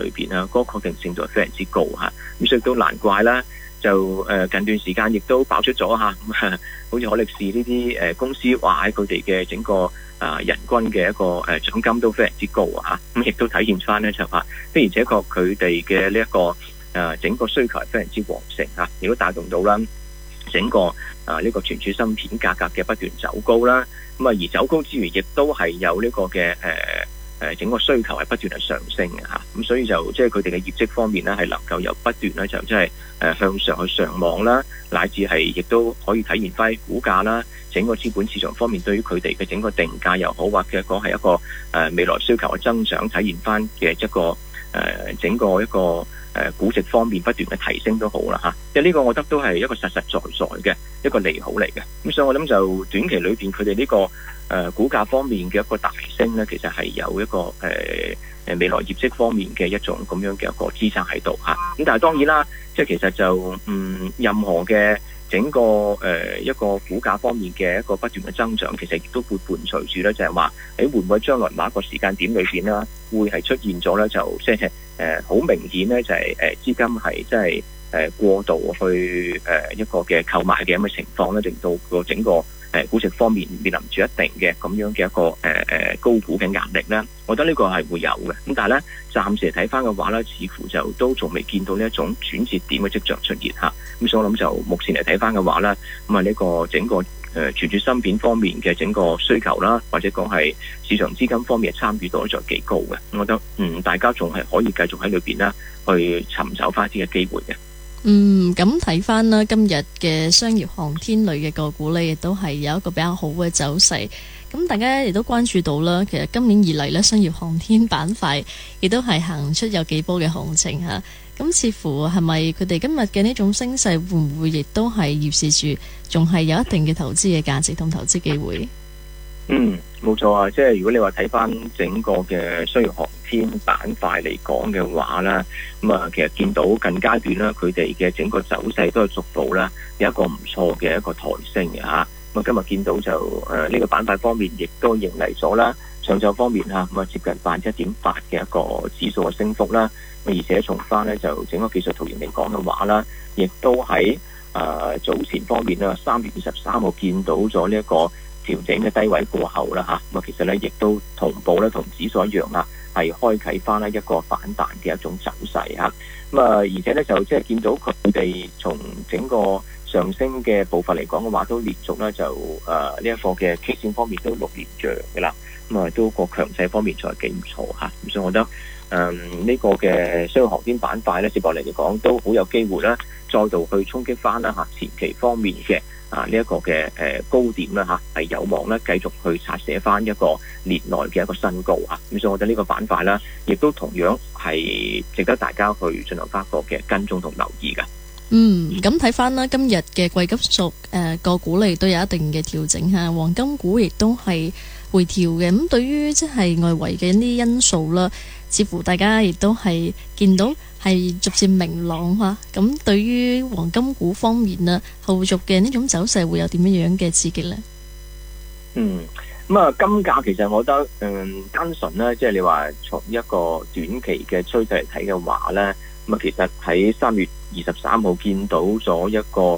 裏邊啦，嗰個確定性就係非常之高嚇。咁所以都難怪啦，就近段時間亦都爆出咗嚇，好似海力士呢啲公司話喺佢哋嘅整個人均嘅一個獎金都非常之高啊嚇。咁亦都體現翻咧就話，的而且確佢哋嘅呢一個整個需求係非常之旺盛嚇，亦都帶動到啦整個呢個存儲芯片價格嘅不斷走高啦。咁而走高之餘，亦都係有呢個嘅整個需求係不斷係上升嘅嚇。咁所以就即係佢哋嘅業績方面咧，係能夠有不斷咧就即係向上去上望啦，乃至係亦都可以體現翻股價啦。整個資本市場方面對於佢哋嘅整個定價又好，或者講係一個未來需求嘅增長，體現翻嘅一個整個一個估值方面不斷嘅提升都好啦嚇。即係呢個我覺得都係一個實實在在嘅一個利好嚟嘅。咁所以我諗就短期裏邊佢哋呢個股價方面嘅一個大升咧，其實係有一個未來業績方面嘅一種咁樣嘅一個支撐喺度嚇。咁但係當然啦，即係其實就任何嘅整個一個股價方面嘅一個不斷嘅增長，其實亦都會伴隨住咧，就係話喺會唔會將來某一個時間點裏邊啦，會係出現咗咧，就即係好明顯咧，就係資金係即係過度去一個嘅購買嘅咁嘅情況咧，令到個整個估值方面面臨住一定嘅咁樣嘅一個高估嘅壓力咧，我覺得呢個係會有嘅。咁但係咧，暫時嚟睇翻嘅話咧，似乎就都仲未見到呢一種轉折點嘅跡象出現嚇。咁所以我諗就目前嚟睇翻嘅話咧，咁啊呢個整個存儲芯片方面嘅整個需求啦，或者講係市場資金方面嘅參與度就幾高嘅。我覺得大家仲係可以繼續喺裏邊啦，去尋找翻啲嘅機會嘅。 咁睇翻啦，今日嘅商業航天類嘅個股呢，亦都係有一個比較好嘅走勢。咁大家亦都關注到啦，其實今年以嚟呢，商業航天板塊亦都係行出有幾波嘅行情嚇。咁似乎係咪佢哋今日嘅呢種升勢，會唔會亦都係預示住仲係有一定嘅投資嘅價值同投資機會？ 冇錯啊！即係如果你話睇翻整個嘅商業航天板塊嚟講嘅話咧，咁啊，其實見到近階段啦，佢哋嘅整個走勢都係逐步啦，有一個唔錯嘅一個抬升嘅嚇。咁啊，今日見到就呢個板塊方面，亦都迎嚟咗啦，上晝方面嚇，咁啊接近1.8%嘅一個指數嘅升幅啦。而且從翻咧就整個技術圖形嚟講嘅話啦，亦都喺早前方面啦，3月23號見到咗呢一個調整嘅低位過後啦嚇，咁啊其實咧亦都同步咧同指數一樣啦，係開啟翻咧一個反彈嘅一種走勢嚇。咁啊，而且咧就即係見到佢哋從整個上升嘅步伐嚟講嘅話，都連續咧就呢一個嘅 K 線方面都6連漲嘅啦。咁啊都個強勢方面就係幾唔錯嚇。咁所以我覺得呢個嘅商業航天板塊咧，接落嚟嚟講都好有機會啦，再度去衝擊翻啦嚇前期方面嘅呢一個嘅高點啦嚇，係有望咧繼續去刷寫翻一個年內嘅一個新高嚇。咁所以我覺得呢個板塊啦，亦都同樣係值得大家去進行翻個嘅跟蹤同留意嘅。 咁睇翻啦，今日嘅貴金屬個股咧亦都有一定嘅調整嚇，黃金股亦都係回調嘅。咁對於即係外圍嘅一啲因素啦，似乎大家亦都係見到係逐漸明朗嚇。咁對於黃金股方面啦，後續嘅呢種走勢會有點樣嘅刺激呢？ 咁啊，金價其實我覺得單純咧，即係你話從一個短期嘅趨勢嚟睇嘅話咧，咁啊其實喺3月23號見到咗一個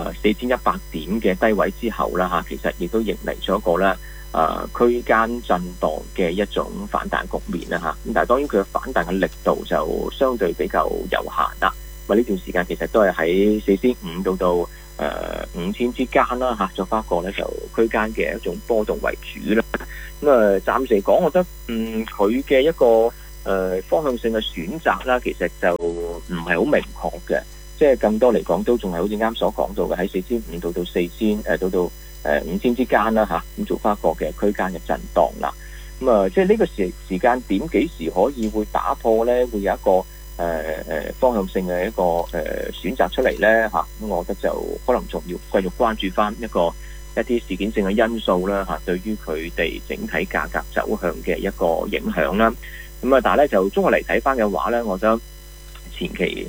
4100點嘅低位之後啦嚇，其實亦都迎嚟咗一個咧區間震盪嘅一種反彈局面啦嚇。咁但係當然佢嘅反彈嘅力度就相對比較有限啦。咁呢段時間其實都係喺4500到5000之間啦嚇，作翻一個咧就區間嘅一種波動為主啦。咁暫時嚟講，我覺得佢嘅一個方向性嘅選擇啦，其實就唔係好明確嘅，即係更多嚟講都仲係好似啱所講到嘅喺4500到4000到5000之間啦嚇，咁做翻一個嘅區間嘅震盪啦。咁啊，即係呢個時間點幾時可以會打破咧？會有一個方向性嘅一個選擇出嚟咧嚇。咁我覺得就可能仲要繼續關注翻一啲事件性嘅因素啦嚇，對於佢哋整體價格走向嘅一個影響啦。咁啊，但係咧就綜合嚟睇翻嘅話咧，我覺得前期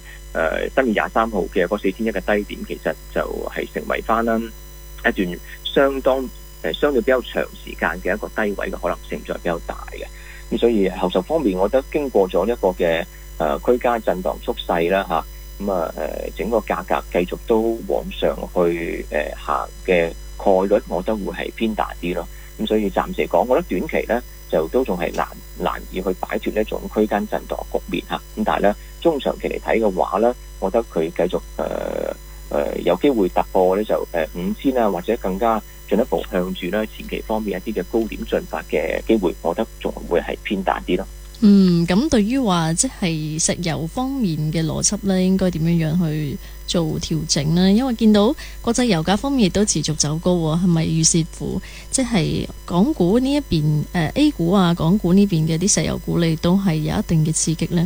3月23號嘅嗰4100嘅低點，其實就係成為翻啦一段相對比較長時間嘅一個低位嘅可能性就係比較大嘅。咁所以後續方面，我覺得經過咗一個嘅區間震盪蓄勢啦嚇。整個價格繼續都往上去行嘅概率，我覺得會係偏大啲咯。咁所以暫時嚟講，我覺得短期咧就都仲係難以去擺脫呢一種區間震盪局面嚇。咁但係咧中長期嚟睇嘅話咧，我覺得佢繼續有機會突破咧就5000啊，或者更加進一步向住咧前期方面一啲嘅高點進發嘅機會，我覺得仲會係偏大啲咯。 咁對於話即係石油方面嘅邏輯咧，應該點樣去做調整呢？因為見到國際油價方面亦都持續走高喎，係咪預示乎即係港股呢一邊A 股啊，港股呢邊嘅啲石油股利都係有一定嘅刺激呢？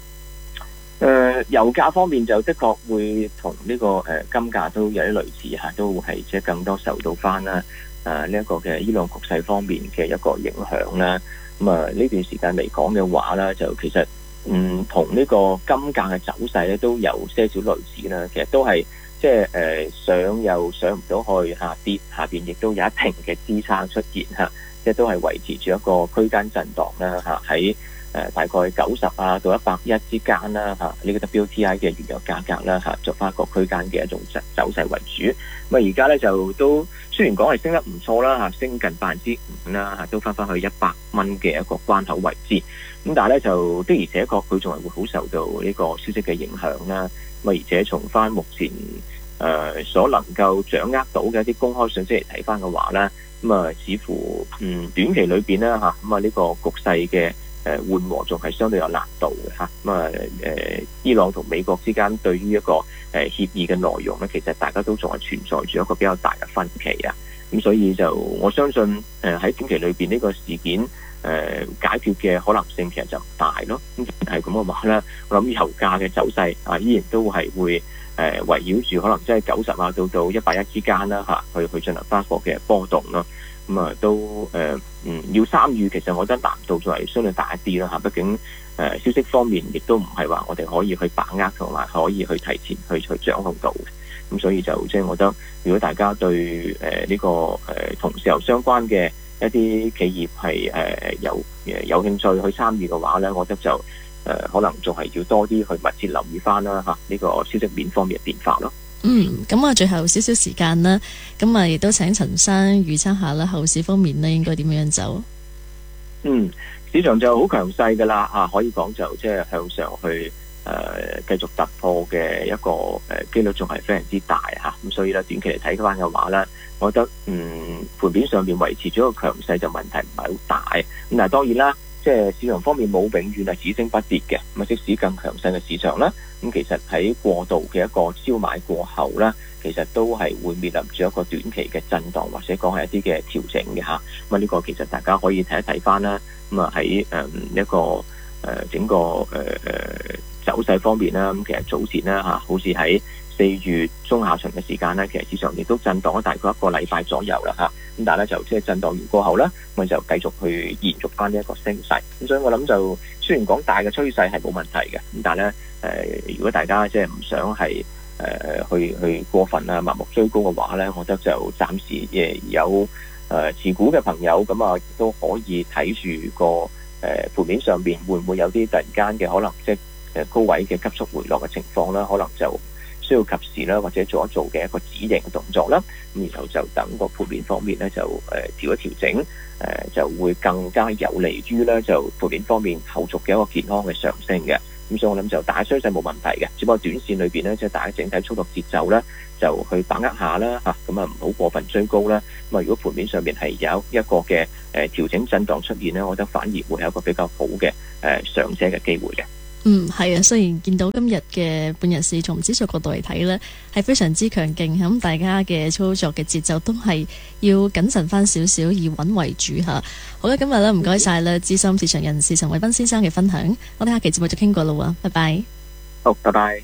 油價方面就的確會同呢個金價都有啲類似嚇，都係即係更多受到翻啦呢一個嘅伊朗局勢方面嘅一個影響啦。呢段時間嚟講嘅話咧，就其實同呢個金價嘅走勢咧都有些少類似啦。其實都係即係上又上唔到去，下跌下邊亦都有一定嘅支撐出現嚇，即係都係維持住一個區間震盪啦嚇，喺大概90啊到110之間啦嚇，呢個 WTI 嘅原油價格啦嚇，做翻一個區間嘅一種走勢為主。而家咧就都雖然講係升得唔錯啦嚇，升近5%啦嚇，都翻去100蚊嘅一個關口位置。咁但係咧就的而且確佢仲係會好受到呢個消息嘅影響啦。而且從翻目前所能夠掌握到嘅一啲公開信息嚟睇翻嘅話咧，似乎短期裏邊咧嚇，呢個局勢嘅緩和仲係相對有難度嘅嚇。伊朗同美國之間對於一個協議嘅內容咧，其實大家都仲係存在住一個比較大嘅分歧啊。咁所以就我相信喺短期裏邊呢個事件解決嘅可能性其實就唔大咯。咁係咁嘅話咧，我諗油價嘅走勢依然都係會圍繞住可能即係90啊到110之間啦嚇，去進行翻個嘅波動咯。都要參與，其實我覺得難度就係相對大一啲啦嚇。畢竟消息方面亦都唔係話我哋可以去把握同埋可以去提前去掌控到嘅。咁所以就即係我覺得，如果大家對呢個同石油相關嘅一啲企業係有興趣去參與嘅話咧，我覺得就可能仲係要多啲去密切留意翻啦嚇呢個消息面方面嘅變化咯。 咁最後少少時間啦，咁亦都請陳生預測下啦，後市方面呢應該點樣走？ 市場就好強勢噶啦嚇，可以講就即係向上去繼續突破嘅一個機率仲係非常之大嚇。咁所以咧短期嚟睇翻嘅話咧，我覺得盤面上面維持咗一個強勢就問題唔係好大。咁但係當然啦，即係市場方面冇永遠係只升不跌嘅。咁即使更強勢嘅市場啦，咁其實喺過度嘅一個超買過後咧，其實都係會面臨住一個短期嘅震盪，或者講係一啲嘅調整嘅嚇。呢個其實大家可以睇一睇翻啦。喺一個整個走勢方面啦，咁其實早前啦嚇，好似喺4月中下旬嘅時間咧，其實市場亦都震盪咗大概1個禮拜左右啦嚇。咁但係咧就即係震盪完過後咧，就繼續去延續翻呢一個升勢。咁所以我諗就雖然講大嘅趨勢係冇問題嘅，咁但係咧如果大家即係唔想係去過分啊盲目追高嘅話咧，我覺得就暫時有持股嘅朋友咁都可以睇住個盤面上邊會唔會有啲突然間嘅可能即係高位嘅急速回落嘅情況啦，可能就需要及時啦，或者做一做嘅一個止盈嘅動作啦。咁然後就等個盤面方面咧就調一調整，就會更加有利於咧就盤面方面後續嘅一個健康嘅上升嘅。咁所以我諗就大趨勢冇問題嘅，只不過短線裏邊咧即係大家整體操作節奏咧就去把握下啦嚇，咁唔好過分追高啦。如果盤面上面係有一個嘅調整震盪出現咧，我覺得反而會係一個比較好嘅上車嘅機會嘅。 係啊，雖然見到今日嘅半日市從指數角度嚟睇呢係非常之強勁，咁大家嘅操作嘅節奏都係要謹慎翻少少，以穩為主嚇。好啦，今日呢唔該晒啦，資深市場人士陳偉斌先生嘅分享，我哋下期節目再傾過啦喎，拜拜。 好，拜拜。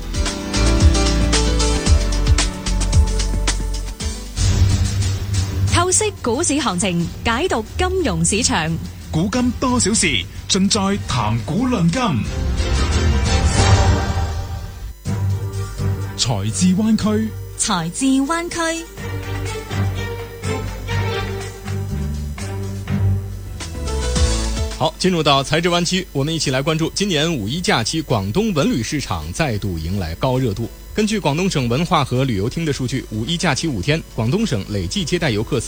透析股市行情，解讀金融市場， 古今多少事，盡在談股論金。財智灣區， 財智灣區。 好，进入到财智湾区，我们一起来关注今年五一假期，广东文旅市场再度迎来高热度。根据广东省文化和旅游厅的数据，五一假期5天，广东省累计接待游客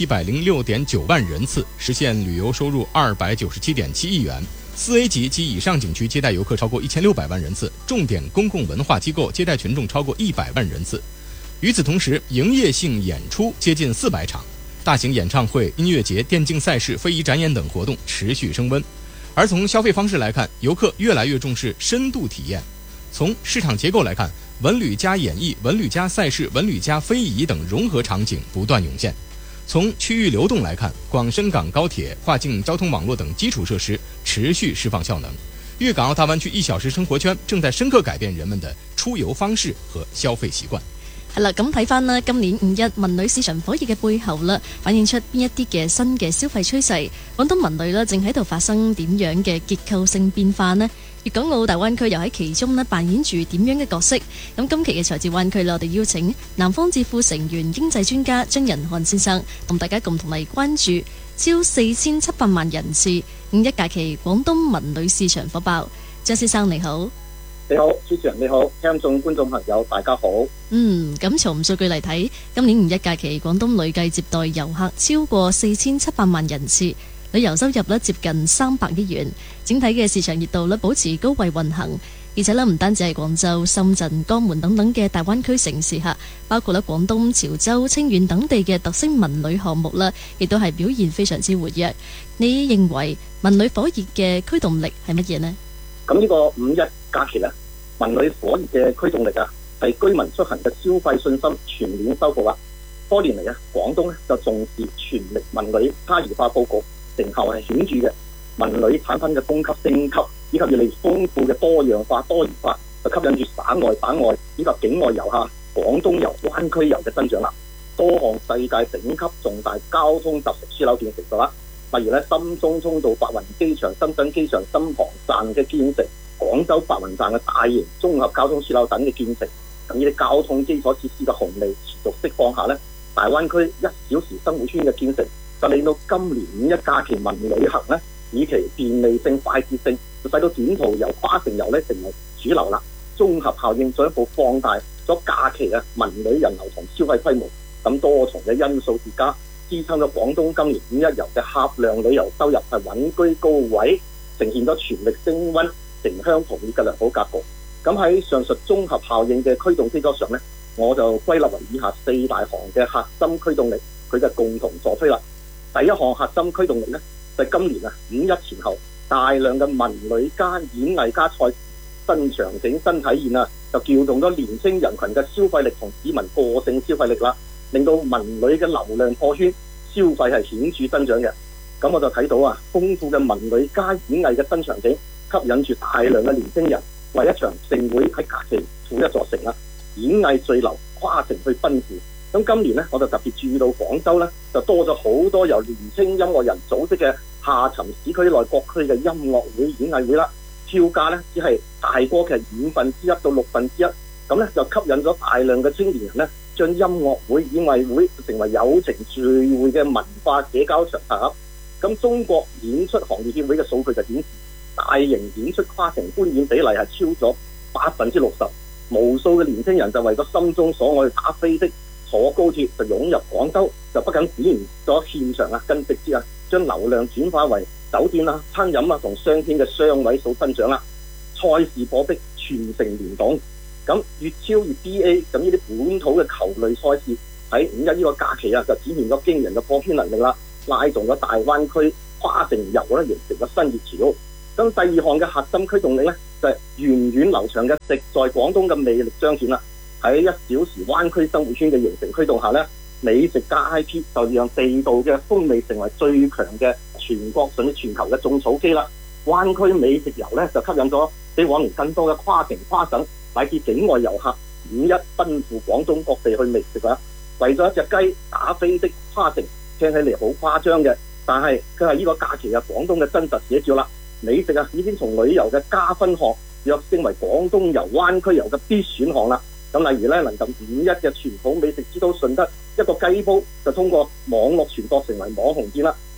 4706.9万人次，实现旅游收入297.7亿元。4A 级及以上景区接待游客超过1600万人次，重点公共文化机构接待群众超过100万人次。与此同时，营业性演出接近400场，大型演唱会、音乐节、电竞赛事、非遗展演等活动持续升温。而从消费方式来看，游客越来越重视深度体验。从市场结构来看，文旅加演艺、文旅加赛事、文旅加非遗等融合场景不断涌现。从区域流动来看，广深港高铁、跨境交通网络等基础设施持续释放效能。粤港澳大湾区1小时生活圈正在深刻改变人们的出游方式和消費習慣。 係啦，咁睇翻啦，今年五一文旅市場火熱嘅背後啦，反映出邊一啲嘅新嘅消費趨勢。廣東文旅啦，正喺度發生點樣嘅結構性變化呢？粵港澳大灣區又喺其中呢扮演住點樣嘅角色？咁今期嘅財智灣區啦，我哋邀請南方智庫成員經濟專家張仁漢先生，同大家共同嚟關注超4700萬人次五一假期廣東文旅市場火爆。張先生你好。 你好，主持人你好，聽眾觀眾朋友大家好。 咁從數據嚟睇，今年五一假期廣東累計接待遊客超過4700萬人次，旅遊收入咧接近300億元，整體嘅市場熱度咧保持高位運行。而且咧唔單止係廣州、深圳、江門等等嘅大灣區城市嚇，包括咧廣東、潮州、清遠等地嘅特色文旅項目啦，亦都係表現非常之活躍。你認為文旅火熱嘅驅動力係乜嘢呢？ 咁呢個五一假期咧，文旅火熱嘅驅動力啊，係居民出行嘅消費信心全面收復啊。多年嚟啊，廣東咧就重視全力文旅差異化佈局，成效係顯著嘅。文旅產品嘅供給升級，以及越嚟越豐富嘅多樣化、多元化，就吸引住省內、省外以及境外遊客、廣東遊、灣區遊嘅增長啦。多項世界頂級重大交通特色樞紐建成咗啦。例如咧，深中通道白雲機場、深圳機場新塘站嘅建成，廣州白雲站嘅大型綜合交通樞紐等嘅建成，咁呢啲交通基礎設施嘅紅利持續釋放下咧，大灣區1小時生活圈嘅建成，就令到今年五一假期文旅行咧，以其便利性、快捷性，就使到短途遊、跨城遊咧成為主流啦。綜合效應進一步放大咗假期嘅文旅人流同消費規模，咁多重嘅因素疊加，支撐咗廣東今年五一遊嘅客量旅遊收入係穩居高位，呈現咗全力升溫、城鄉同意嘅良好格局。咁喺上述綜合效應嘅驅動基礎上咧，我就歸納為以下4大項嘅核心驅動力，佢嘅共同助推啦。第一項核心驅動力咧，就係今年啊五一前後大量嘅文旅加演藝加賽事新場景新體驗啊，就撬動咗年輕人群嘅消費力同市民個性消費力啦，令到文旅嘅流量破圈，消費係顯著增長嘅。咁我就睇到啊，豐富嘅文旅加演藝嘅新場景，吸引住大量嘅年輕人為一場盛會喺假期赴一座城啦，演藝聚流跨城去奔赴。咁今年呢，我就特別注意到廣州呢，就多咗好多由年輕音樂人組織嘅下沉市區內各區嘅音樂會、演藝會啦。票價呢，只係大歌劇1/5到1/6，咁呢，就吸引咗大量嘅青年人呢，將音樂會、演藝會成為友情聚會嘅文化社交場合。咁中國演出行業協會嘅數據就顯示，大型演出跨城觀演比例係超咗60%，無數嘅年輕人就為咗心中所愛打飛的坐高鐵就湧入廣州，就不僅展現咗現場啊，更直接啊將流量轉化為酒店啊、餐飲啊同商圈嘅雙位數增長啦。賽事火逼全城聯動，咁越超越 BA， 咁呢啲本土嘅球類賽事喺五一呢個假期啊，就展現咗驚人嘅破圈能力啦，拉動咗大灣區跨城遊咧，形成咗新熱潮。咁第二項嘅核心驅動力咧，就係源遠流長嘅食在廣東嘅魅力彰顯啦。喺1小時灣區生活圈嘅形成驅動下咧，美食加 IP 就讓地道嘅風味成為最強嘅全國甚至全球嘅種草機啦。灣區美食遊咧就吸引咗比往年更多嘅跨城跨省乃至境外遊客五一奔赴廣東各地去覓食啦。為咗一隻雞打飛的跨城，聽起嚟好誇張嘅，但係佢係呢個假期嘅廣東嘅真實寫照啦。美食啊已經從旅遊嘅加分項躍升為廣東遊、灣區遊嘅必選項啦。咁例如咧，能夠五一嘅傳統美食之都順德一個雞煲就通過網絡傳播成為網紅店啦。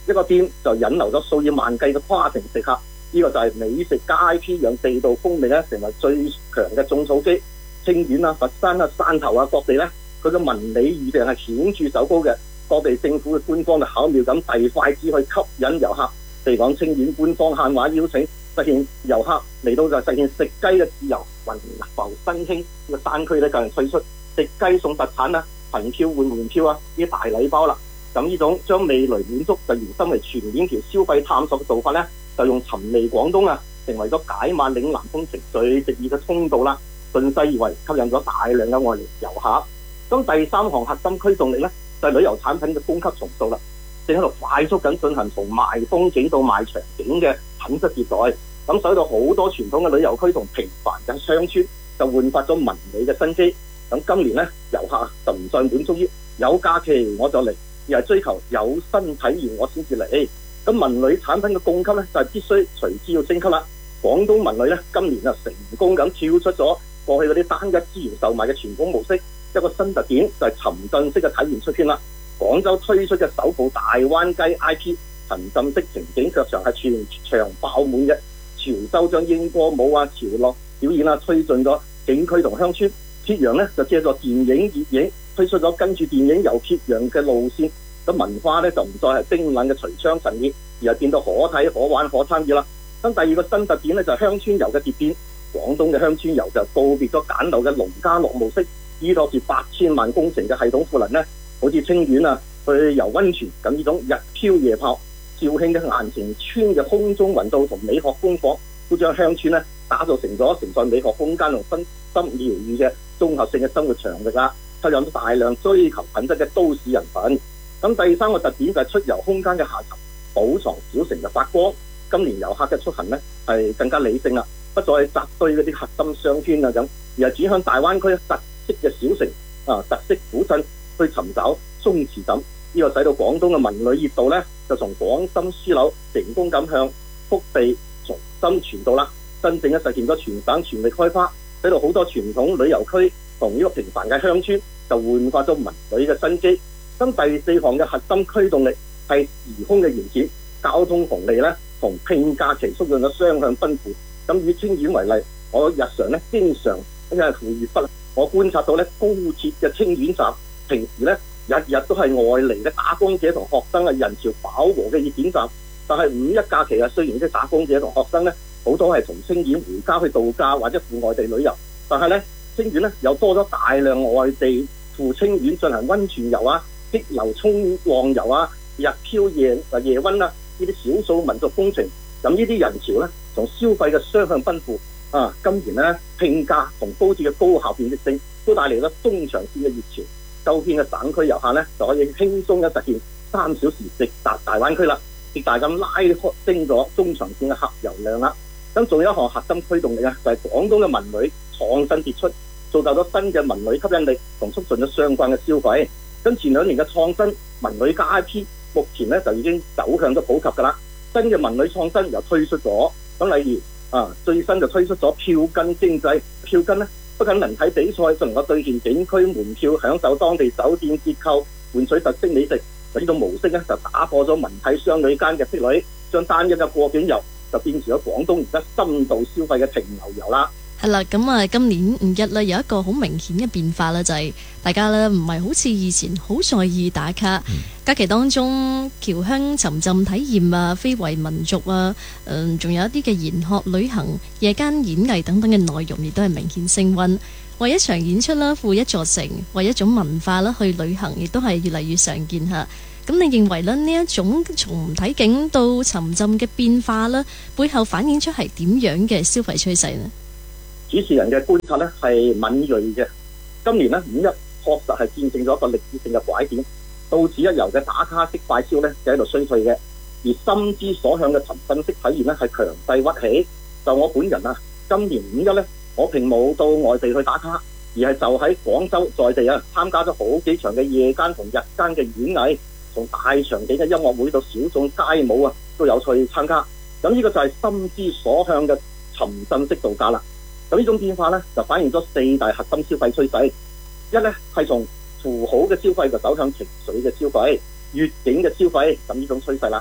一個店就引流咗數以萬計嘅跨城食客。呢個就係美食加 IP， 讓地道風味咧成為最強嘅種草機。清遠啊、佛山啊、汕頭啊各地咧，佢嘅文理預訂係顯著走高嘅。各地政府嘅官方就巧妙咁遞筷子去吸引遊客。譬如講清遠官方限話邀請，實現遊客嚟到就實現食雞嘅自由。雲浮新興呢個山區咧，近日推出食雞送特產啊、憑票換門票啊呢啲大禮包啦。咁呢種將味蕾滿足就延伸為全面條消費探索嘅做法咧，就用尋味廣東啊，成為咗解碼嶺南風情最直接嘅通道啦。順勢而為，吸引咗大量嘅外來遊客。咁第三項核心驅動力咧，就係旅遊產品嘅供給重塑啦。正喺度快速咁進行從賣風景到賣場景嘅品質迭代。咁使到好多傳統嘅旅遊區同平凡嘅鄉村就煥發咗文美嘅新機。咁今年咧，遊客就唔再滿足於有假期我就嚟，而係追求有新體驗我先至嚟。咁文旅產品嘅供給咧，就係必須隨之要升級啦。廣東文旅咧，今年啊成功咁跳出咗過去嗰啲單一資源售賣嘅傳統模式，一個新特點就係沉浸式嘅體驗出現啦。廣州推出嘅首部大灣雞 IP 沉浸式情景劇場係全場爆滿嘅。潮州將英歌舞啊、潮樂表演啊推進咗景區同鄉村。揭陽咧就借助電影熱映推出咗跟住電影遊揭陽嘅路線。咁文化咧就唔再係冰冷嘅隨窗陳列，而係變到可睇、可玩、可參與啦。咁第二個新特點咧就係鄉村遊嘅蝶變。廣東嘅鄉村遊就告別咗簡陋嘅農家樂模式，依託住8000萬工程嘅系統賦能咧，好似清遠啊去遊溫泉，咁呢種日漂夜泡。肇慶嘅顏城村嘅空中運動同美學工坊，都將鄉村咧打造成咗承載美學空間同身心療愈嘅綜合性嘅生活場域啦，吸引咗大量追求品質嘅都市人群。咁第三個特點就係出遊空間嘅下沉，寶藏小城嘅發光。今年遊客嘅出行咧係更加理性啦，不再係扎堆嗰啲核心商圈啊咁，而係轉向大灣區特色嘅小城啊、特色古鎮去尋找宗祠感。呢個使到廣東嘅文旅熱度咧，就從廣深樞紐成功咁向腹地重新傳導啦，真正實現咗全省全力開花，使到好多傳統旅遊區同呢個平凡嘅鄉村就煥發咗文旅嘅新機。咁第四項嘅核心驅動力係時空嘅延展，交通紅利咧同拼假期促進咗雙向奔赴。咁以清遠為例，我日常咧經常因為赴粵北，我觀察到咧高鐵嘅清遠站平時咧日日都係外嚟嘅打工者同學生啊人潮飽和嘅熱點站。但係五一假期啊，雖然啲打工者同學生咧好多係從清遠回家去度假或者赴外地旅遊，但係咧清遠咧又多咗大量外地赴清遠進行溫泉遊啊、激流衝浪遊啊、日漂夜溫啊呢啲少數民族風情。咁呢啲人潮咧從消費嘅雙向奔赴啊，今年咧拼假同高鐵嘅高效便利性都帶嚟咗中長線嘅熱潮。周邊嘅省區遊客咧就可以輕鬆實現3小時直達大灣區啦，極大咁拉升咗中長線嘅客遊量啦。咁仲有一項核心驅動力啊，就係廣東嘅文旅創新傑出，造就咗新嘅文旅吸引力同促進咗相關嘅消費。咁前2年嘅創新文旅加 IP， 目前咧就已經走向咗普及㗎啦。新嘅文旅創新又推出咗，咁例如最新就推出咗票根經濟，票根咧不僅能睇比賽，仲能夠兌現景區門票，享受當地酒店折扣，換取特色美食。呢種模式咧就打破咗文體商旅間嘅壁壘，將單一嘅過境遊就變成咗廣東而家深度消費嘅停留遊啦。 係啦，咁啊，今年五一咧有一個好明顯嘅變化啦，就係大家咧唔係好似以前好在意打卡。假期當中僑鄉沉浸體驗啊、非遺民族啊，仲有一啲嘅研學、旅行、夜間演藝等等嘅內容，亦都係明顯升溫。為一場演出啦，赴一座城，為一種文化啦去旅行，亦都係越嚟越常見嚇。咁你認為咧呢一種從睇景到沉浸嘅變化咧，背後反映出係點樣嘅消費趨勢呢？ 主持人嘅觀察咧係敏鋭嘅。今年咧五一確實係見證咗一個歷史性嘅拐點，到此一遊嘅打卡式快消咧就喺度衰退嘅，而心之所向嘅沉浸式體驗咧係強勢屈起。就我本人啊，今年五一咧我並冇到外地去打卡，而係就喺廣州在地啊參加咗好幾場嘅夜間同日間嘅演藝，從大場景嘅音樂會到小眾街舞啊都有去參加。咁呢個就係心之所向嘅沉浸式度假啦。咁呢種變化咧就反映咗4大核心消費趨勢。一咧係從符號嘅消費就走向情緒嘅消費、悅境嘅消費，咁呢種趨勢啦。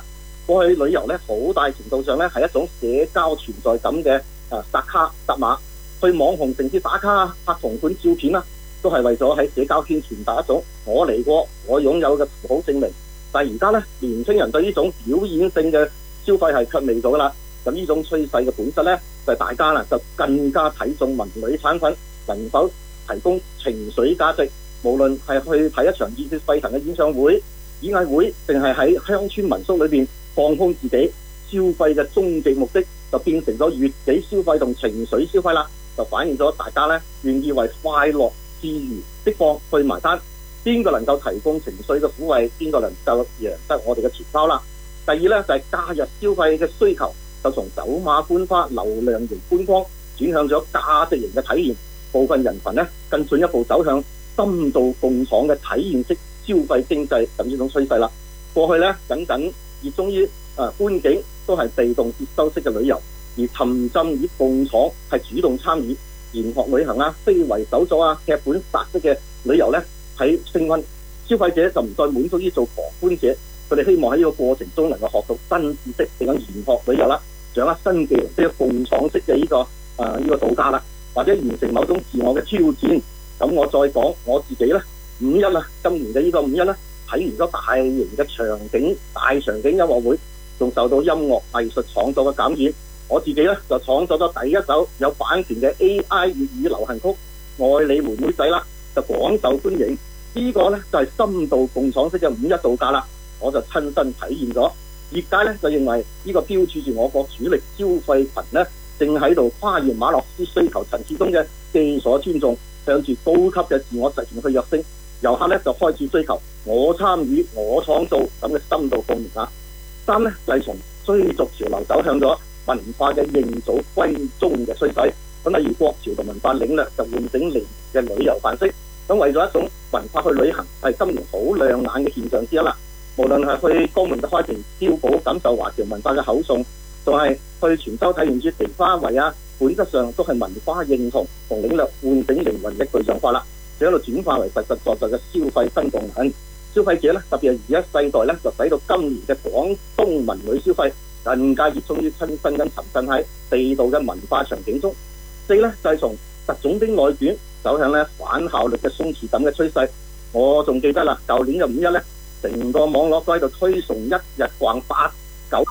過去旅遊咧好大程度上咧係一種社交存在感嘅刷卡刷碼，去網紅城市打卡啊、拍同款照片啊，都係為咗喺社交圈傳達一種我嚟過、我擁有嘅符號證明。但係而家咧，年輕人對呢種表演性嘅消費係卻未咗啦。咁呢種趨勢嘅本質咧，就係大家啦就更加睇重文旅產品能否提供情緒價值。無論係去睇一場熱血沸騰嘅演唱會、演藝會，定係喺鄉村民宿裏邊放空自己，消費嘅終極目的就變成咗悅己消費同情緒消費啦。就反映咗大家咧願意為快樂自如釋放去埋單。邊個能夠提供情緒嘅撫慰，邊個能夠贏得我哋嘅錢包啦。第二咧就係假日消費嘅需求，就從走馬觀花、流量型觀光轉向咗價值型嘅體驗。部分人群咧更進一步走向深度共創嘅體驗式消費經濟咁呢種趨勢啦。過去咧僅熱衷於觀景，都係被動接收式嘅旅遊，而沉浸於共創係主動參與研學旅行啊、非遺手作啊、劇本殺式嘅旅遊咧喺升溫。消費者就唔再滿足於做旁觀者，佢哋希望喺呢個過程中能夠學到新知識，並且研學旅遊啦，掌握新技能，即係共創式嘅呢個度假啦，或者完成某種自我嘅挑戰。咁我再講我自己咧，五一啦，今年嘅呢個五一咧，睇完咗大型嘅大場景音樂會，仲受到音樂藝術創作嘅感染。我自己咧就創作咗第一首有版權嘅 AI 粵語流行曲《愛你妹妹仔》啦，就廣受歡迎。呢個咧就係深度共創式嘅五一度假啦，我就親身體驗咗。業界咧就認為呢個標誌住我國主力消費群咧，正喺度跨越馬洛斯需求層次中嘅基礎尊重，向住高級嘅自我實現去躍升。遊客咧就開始追求我參與、我創造咁嘅深度共鳴啦。三咧就係從追逐潮流走向咗文化嘅認祖歸宗嘅趨勢。咁例如國潮同文化領略就換整嚟嘅旅遊範式。咁為咗一種文化去旅行係今年好亮眼嘅現象之一啦。無論係去江門嘅開平碉堡感受華僑文化嘅口頌，仲係去泉州體驗住地花圍啊，本質上都係文化認同同領略換整靈魂嘅具象化啦，就喺度轉化為實實在在嘅消費新動能。消費者咧，特別係而家世代咧，就使到今年嘅廣東文旅消費更加熱衷於親身咁沉浸喺地道嘅文化場景中。四咧就係從特種兵內卷走向咧反效率嘅鬆弛感嘅趨勢。我仲記得啦，舊年嘅五一咧，成個網絡都喺度推崇一日逛8-9。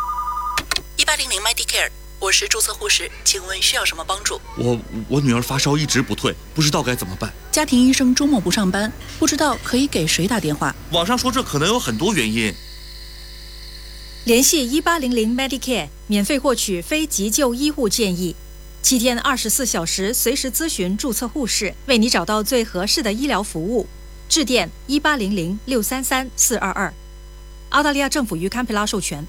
1800 Medicare， 我是注冊護士，請問需要什麼幫助？ 我女兒發燒一直不退，不知道該怎麼辦。 家庭醫生周末不上班，不知道可以給誰打電話？ 網上說這可能有很多原因。 聯繫1800 Medicare， 免費獲取非急救醫護建議，7天24小時隨時諮詢註冊護士，為你找到最合適的醫療服務。致電1800 633 422。澳大利亞政府與堪培拉授權。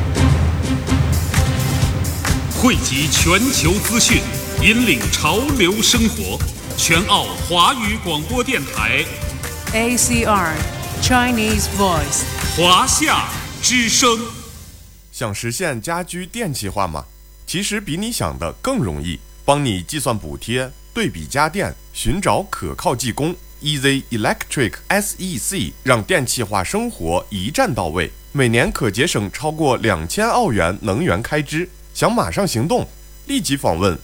匯集全球資訊，引領潮流生活。全澳華語廣播電台 ACR Chinese Voice 華夏之聲。 想實現家居電氣化嗎？其實比你想的更容易，幫你計算補貼，對比家電，尋找可靠技工。Easy Electric SEC 讓電氣化生活一站到位，每年可節省超過2000澳元能源開支。想馬上行動，立即訪問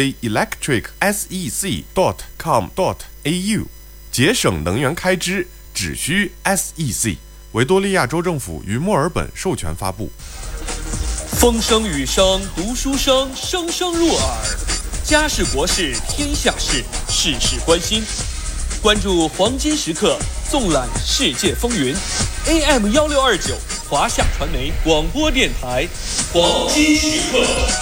easyelectricsec.com.au， 節省能源開支只需 SEC。維多利亞州政府於墨爾本授權發布。 風聲雨聲讀書聲，聲聲入耳。家事國事天下事，事事關心。關注黃金時刻，縱覽世界風雲。AM 1629，華夏傳媒廣播電台，黃金時刻。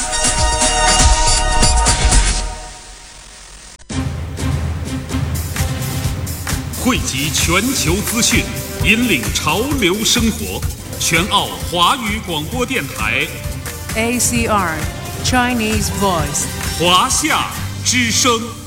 匯集全球資訊，引領潮流生活。全澳華語廣播電台 ACR Chinese Voice 華夏之聲。